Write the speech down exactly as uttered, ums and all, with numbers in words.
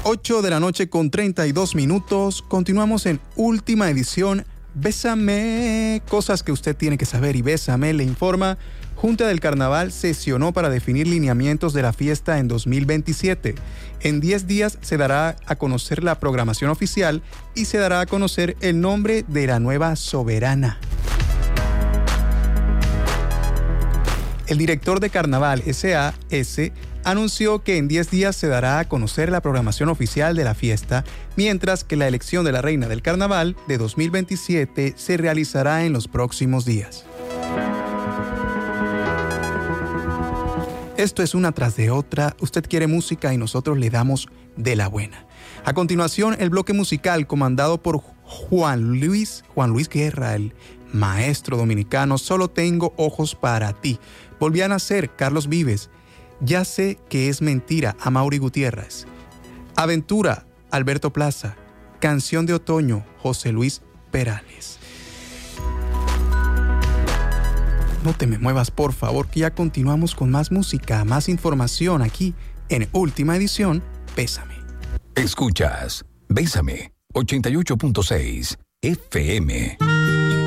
ocho de la noche con treinta y dos minutos. Continuamos en última edición. Bésame, cosas que usted tiene que saber, y Bésame le informa. Junta del Carnaval sesionó para definir lineamientos de la fiesta en dos mil veintisiete. En diez días se dará a conocer la programación oficial y se dará a conocer el nombre de la nueva soberana. El director de Carnaval S A S anunció que en diez días se dará a conocer la programación oficial de la fiesta, mientras que la elección de la Reina del Carnaval de dos mil veintisiete se realizará en los próximos días. Esto es una tras de otra. Usted quiere música y nosotros le damos de la buena. A continuación, el bloque musical comandado por Juan Luis, Juan Luis Guerra, el maestro dominicano. Solo tengo ojos para ti. Volvían a ser Carlos Vives. Ya sé que es mentira, a Mauri Gutiérrez. Aventura, Alberto Plaza. Canción de otoño, José Luis Perales. No te me muevas, por favor, que ya continuamos con más música, más información aquí en Última Edición, Bésame. Escuchas Bésame, ochenta y ocho punto seis F M.